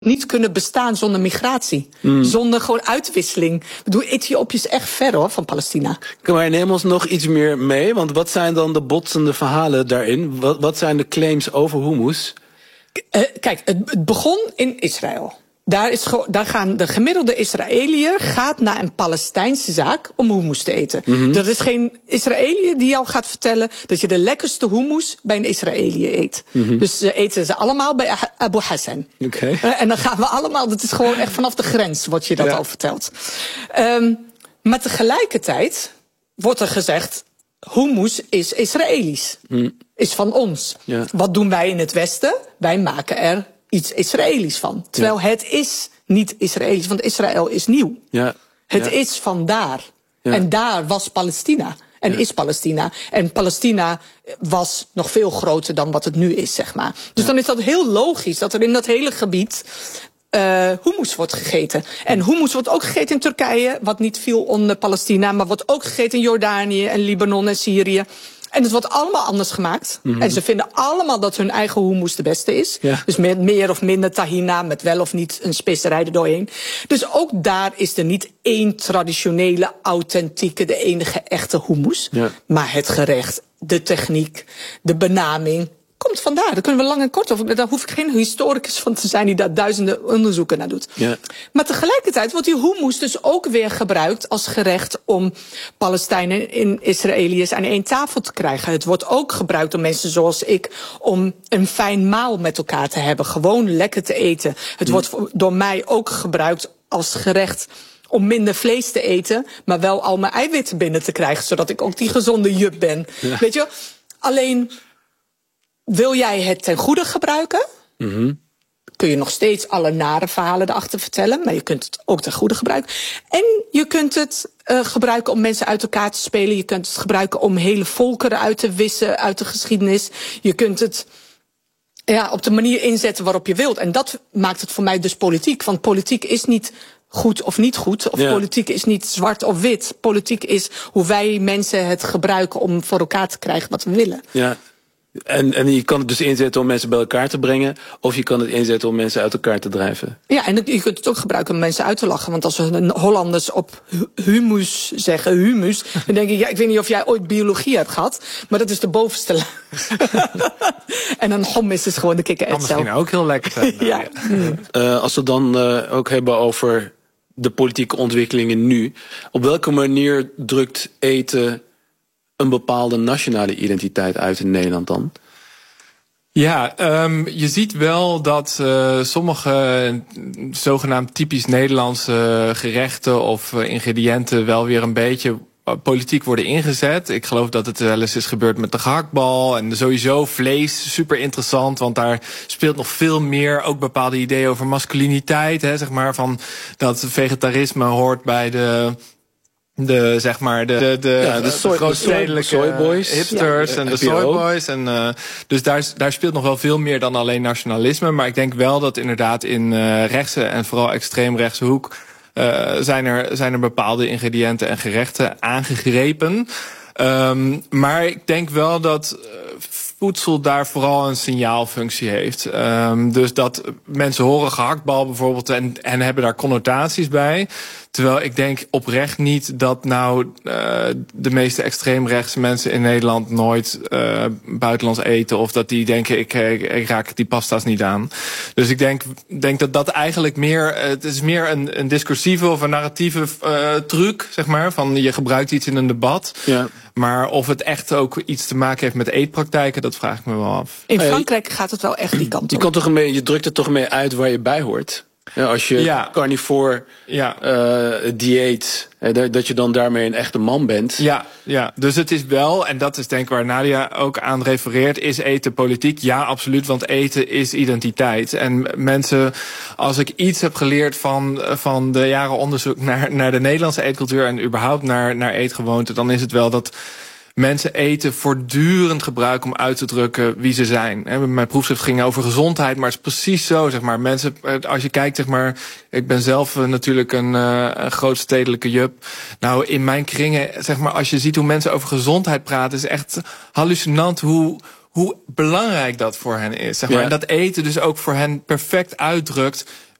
niet kunnen bestaan zonder migratie. Zonder gewoon uitwisseling. Ik bedoel, Ethiopië is echt ver hoor, van Palestina. Maar neem ons nog iets meer mee. Want wat zijn dan de botsende verhalen daarin? Wat zijn de claims over hummus? Kijk, het begon in Israël. Daar gaan de gemiddelde Israëliër gaat naar een Palestijnse zaak om hummus te eten. Er is geen Israëliër die jou gaat vertellen dat je de lekkerste hummus bij een Israëliër eet. Dus ze eten ze allemaal bij Abu Hassan. Okay. En dan gaan we allemaal, dat is gewoon echt vanaf de grens wordt je dat al verteld. Maar tegelijkertijd wordt er gezegd, hummus is Israëlisch. Is van ons. Ja. Wat doen wij in het Westen? Wij maken er iets Israëlisch van. Terwijl het is niet Israëlisch, want Israël is nieuw. Ja. Het is vandaar. Ja. En daar was Palestina. En is Palestina. En Palestina was nog veel groter dan wat het nu is, zeg maar. Dus dan is dat heel logisch dat er in dat hele gebied hummus wordt gegeten. En hummus wordt ook gegeten in Turkije, wat niet viel onder Palestina, maar wordt ook gegeten in Jordanië en Libanon en Syrië. En het wordt allemaal anders gemaakt. En ze vinden allemaal dat hun eigen hummus de beste is. Ja. Dus met meer of minder tahina, met wel of niet een specerij er doorheen. Dus ook daar is er niet één traditionele, authentieke, de enige echte hummus. Ja. Maar het gerecht, de techniek, de benaming komt vandaar. Daar kunnen we lang en kort over. Daar hoef ik geen historicus van te zijn die daar duizenden onderzoeken naar doet. Ja. Maar tegelijkertijd wordt die hummus dus ook weer gebruikt als gerecht om Palestijnen en Israëliërs aan één tafel te krijgen. Het wordt ook gebruikt door mensen zoals ik om een fijn maal met elkaar te hebben. Gewoon lekker te eten. Het wordt door mij ook gebruikt als gerecht om minder vlees te eten, maar wel al mijn eiwitten binnen te krijgen, zodat ik ook die gezonde jup ben. Ja. Weet je, alleen wil jij het ten goede gebruiken? Kun je nog steeds alle nare verhalen erachter vertellen, maar je kunt het ook ten goede gebruiken. En je kunt het gebruiken om mensen uit elkaar te spelen. Je kunt het gebruiken om hele volkeren uit te wissen uit de geschiedenis. Je kunt het op de manier inzetten waarop je wilt. En dat maakt het voor mij dus politiek. Want politiek is niet goed of niet goed. Of politiek is niet zwart of wit. Politiek is hoe wij mensen het gebruiken om voor elkaar te krijgen wat we willen. Ja. En je kan het dus inzetten om mensen bij elkaar te brengen, of je kan het inzetten om mensen uit elkaar te drijven. Ja, en je kunt het ook gebruiken om mensen uit te lachen. Want als we Hollanders op humus zeggen, humus, dan denk ik, ik weet niet of jij ooit biologie hebt gehad, maar dat is de bovenste laag. En een hummus is gewoon de kikkererwt. Dat misschien ook heel lekker zijn. Als we dan ook hebben over de politieke ontwikkelingen nu, op welke manier drukt eten een bepaalde nationale identiteit uit in Nederland dan? Ja, je ziet wel dat sommige zogenaamd typisch Nederlandse gerechten of ingrediënten wel weer een beetje politiek worden ingezet. Ik geloof dat het wel eens is gebeurd met de gehaktbal en sowieso vlees, super interessant, want daar speelt nog veel meer ook bepaalde ideeën over masculiniteit, zeg maar, van dat vegetarisme hoort bij de grootstedelijke soyboys, hipsters en de soyboys. En dus daar speelt nog wel veel meer dan alleen nationalisme. Maar ik denk wel dat inderdaad in rechtse en vooral extreemrechtse hoek zijn er bepaalde ingrediënten en gerechten aangegrepen. Maar ik denk wel dat voedsel daar vooral een signaalfunctie heeft. Dus dat mensen horen gehaktbal bijvoorbeeld en hebben daar connotaties bij. Terwijl ik denk oprecht niet dat nou de meeste extreemrechtse mensen in Nederland nooit buitenlands eten, of dat die denken ik raak die pasta's niet aan. Dus ik denk dat dat eigenlijk meer, het is meer een discursieve of een narratieve truc, zeg maar, van je gebruikt iets in een debat. Ja. Maar of het echt ook iets te maken heeft met eetpraktijken, dat vraag ik me wel af. In Frankrijk gaat het wel echt die kant op. Je drukt het toch mee uit waar je bij hoort. Ja, als je carnivore dieet, dat je dan daarmee een echte man bent. Ja, dus het is wel, en dat is denk ik waar Nadia ook aan refereert, is eten politiek? Ja, absoluut, want eten is identiteit. En mensen, als ik iets heb geleerd van de jaren onderzoek naar de Nederlandse eetcultuur en überhaupt naar eetgewoonten, dan is het wel dat mensen eten voortdurend gebruiken om uit te drukken wie ze zijn. Mijn proefschrift ging over gezondheid, maar het is precies zo, zeg maar. Mensen, als je kijkt, zeg maar, ik ben zelf natuurlijk een grootstedelijke jup. Nou, in mijn kringen, zeg maar, als je ziet hoe mensen over gezondheid praten, is echt hallucinant hoe belangrijk dat voor hen is. Zeg maar. En dat eten dus ook voor hen perfect uitdrukt